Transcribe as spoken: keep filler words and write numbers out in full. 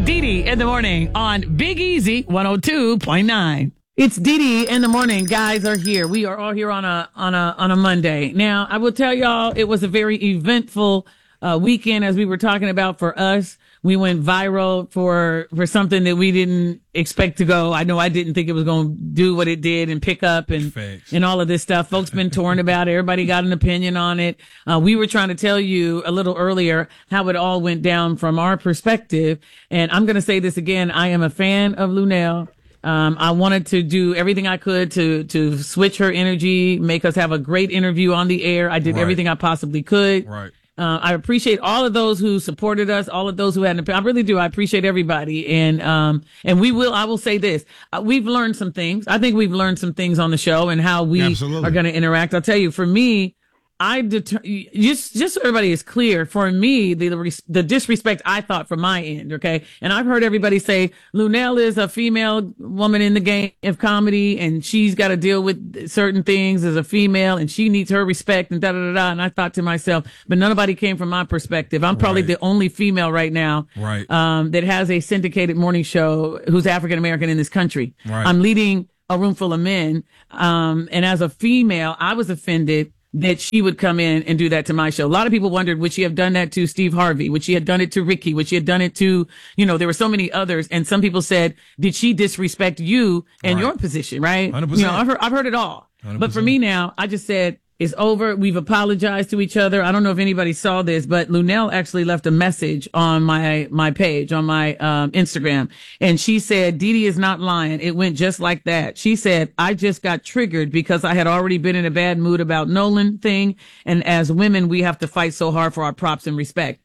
Dee Dee in the morning on Big Easy one oh two point nine. It's Dee Dee in the morning. Guys are here. We are all here on a on a on a Monday. Now, I will tell y'all it was a very eventful uh, weekend, as we were talking about for us. We went viral for for something that we didn't expect to go. I know I didn't think it was going to do what it did and pick up and Facts. and all of this stuff. Folks been torn about it. Everybody got an opinion on it. Uh, we were trying to tell you a little earlier how it all went down from our perspective. And I'm going to say this again. I am a fan of Luenell. Um, I wanted to do everything I could to, to switch her energy, make us have a great interview on the air. I did Right. everything I possibly could. Right. Uh, I appreciate all of those who supported us, all of those who had an opinion. I really do. I appreciate everybody. And, um, and we will, I will say this. Uh, we've learned some things. I think we've learned some things on the show and how we Absolutely. are going to interact. I'll tell you, for me, I deter- just just so everybody is clear, for me, the the disrespect I thought from my end, okay? And I've heard everybody say Luenell is a female woman in the game of comedy, and she's got to deal with certain things as a female, and she needs her respect, and da da da da. And I thought to myself, but nobody came from my perspective. I'm probably Right. the only female right now, Right. um, that has a syndicated morning show who's African American in this country. Right. I'm leading a room full of men, um, and as a female, I was offended that she would come in and do that to my show. A lot of people wondered, would she have done that to Steve Harvey? Would she have done it to Ricky? Would she have done it to, you know, there were so many others. And some people said, did she disrespect you and Right. your position, right? one hundred percent. You know, I've heard, I've heard it all. one hundred But for percent. me now, I just said, it's over. We've apologized to each other. I don't know if anybody saw this, but Luenell actually left a message on my, my page, on my, um, Instagram. And she said, Dee Dee is not lying. It went just like that. She said, I just got triggered because I had already been in a bad mood about Nolan thing. And as women, we have to fight so hard for our props and respect.